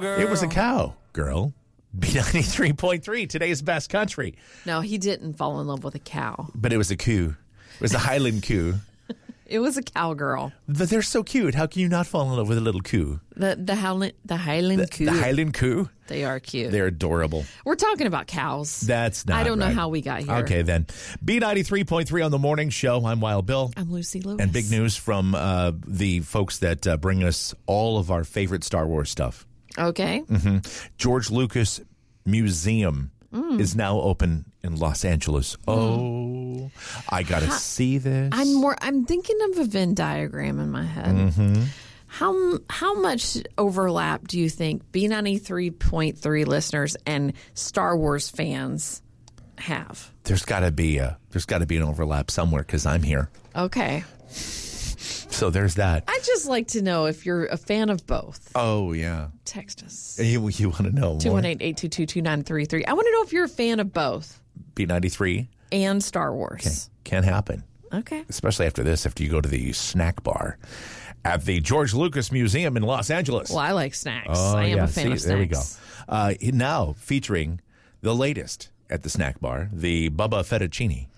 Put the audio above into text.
cowgirl. It was a cow, girl. B93.3, today's best country. No, he didn't fall in love with a cow. But it was a coo. It was a Highland coo. It was a cowgirl. But they're so cute. How can you not fall in love with a little coo? The Highland coo. The Highland coo? They are cute. They're adorable. We're talking about cows. That's not I don't know right. how we got here. Okay, then. B93.3 on the morning show. I'm Wild Bill. I'm Lucy Lewis. And big news from the folks that bring us all of our favorite Star Wars stuff. Okay. George Lucas Museum is now open in Los Angeles. Oh, I got to see this. I'm thinking of a Venn diagram in my head. How much overlap do you think B93.3 listeners and Star Wars fans have? There's got to be an overlap somewhere because I'm here. Okay. So there's that. I'd just like to know if you're a fan of both. Oh, yeah. Text us. You want to know more? 218-822-2933. I want to know if you're a fan of both B93? and Star Wars. Can't happen. Okay. Especially after this, after you go to the snack bar at the George Lucas Museum in Los Angeles. Well, I like snacks. Oh, I am yeah. a fan of snacks. There we go. Now featuring the latest at the snack bar, the Bubba Fettuccine.